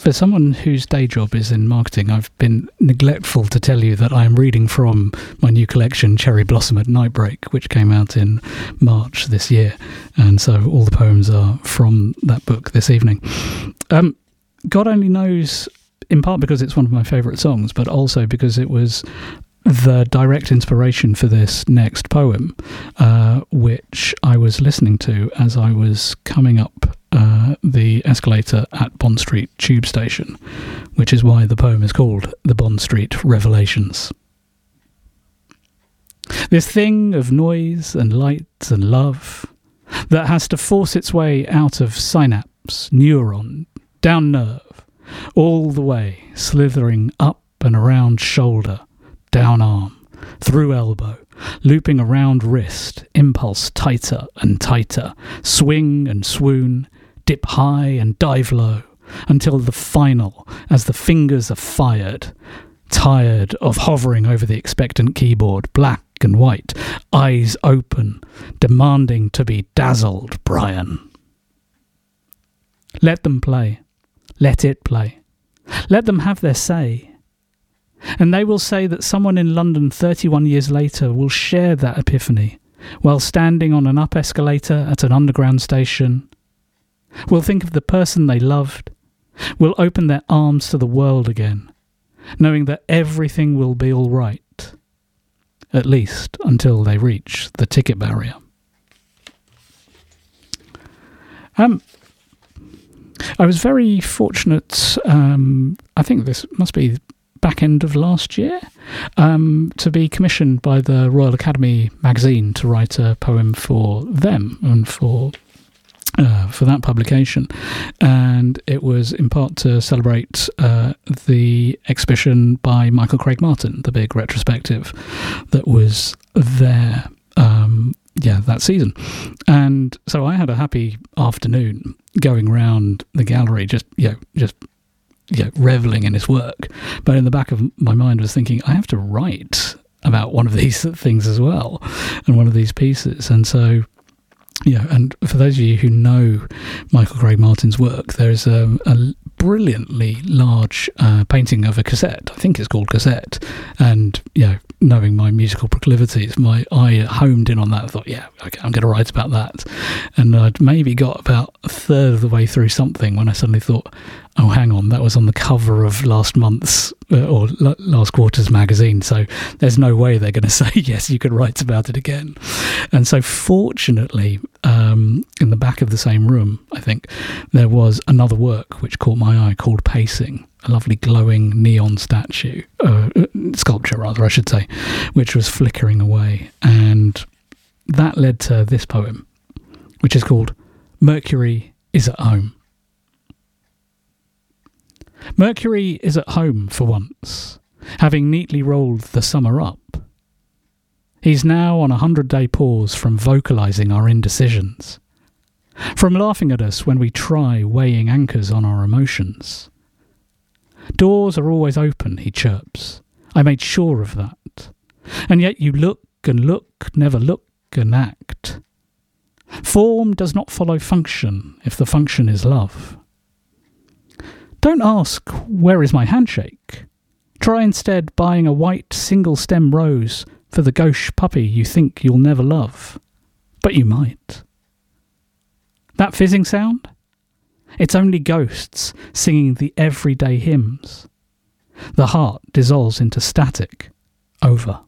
For someone whose day job is in marketing, I've been neglectful to tell you that I am reading from my new collection, Cherry Blossom at Nightbreak, which came out in March this year. And so all the poems are from that book this evening. God Only Knows, in part because it's one of my favourite songs, but also because it was the direct inspiration for this next poem, which I was listening to as I was coming up the escalator at Bond Street Tube Station, which is why the poem is called The Bond Street Revelations. This thing of noise and light and love that has to force its way out of synapse, neuron, down nerve, all the way, slithering up and around shoulder, down arm, through elbow, looping around wrist, impulse tighter and tighter, swing and swoon, dip high and dive low, until the final, as the fingers are fired, tired of hovering over the expectant keyboard, black and white, eyes open, demanding to be dazzled, Brian. Let them play. Let it play. Let them have their say. And they will say that someone in London 31 years later will share that epiphany while standing on an up escalator at an underground station, will think of the person they loved, will open their arms to the world again, knowing that everything will be all right, at least until they reach the ticket barrier. I was very fortunate, I think this must be back end of last year, to be commissioned by the Royal Academy magazine to write a poem for them and for that publication. And it was in part to celebrate the exhibition by Michael Craig Martin, the big retrospective that was there that season. And so I had a happy afternoon going around the gallery, just reveling in his work. But in the back of my mind I was thinking, I have to write about one of these things as well, and one of these pieces. And so, and for those of you who know Michael Craig Martin's work, there's a brilliantly large painting of a cassette. I think it's called Cassette. And, knowing my musical proclivities, my eye homed in on that. I thought, okay, I'm going to write about that. And I'd maybe got about a third of the way through something when I suddenly thought, oh, hang on, that was on the cover of last month's or last quarter's magazine, so there's no way they're going to say, yes, you could write about it again. And so fortunately, in the back of the same room, I think, there was another work which caught my eye called Pacing, a lovely glowing neon sculpture, rather, I should say, which was flickering away. And that led to this poem, which is called Mercury is at Home. Mercury is at home for once, having neatly rolled the summer up. He's now on a 100-day pause from vocalising our indecisions, from laughing at us when we try weighing anchors on our emotions. Doors are always open, he chirps. I made sure of that. And yet you look and look, never look and act. Form does not follow function if the function is love. Don't ask, where is my handshake? Try instead buying a white single-stem rose for the gauche puppy you think you'll never love. But you might. That fizzing sound? It's only ghosts singing the everyday hymns. The heart dissolves into static. Over.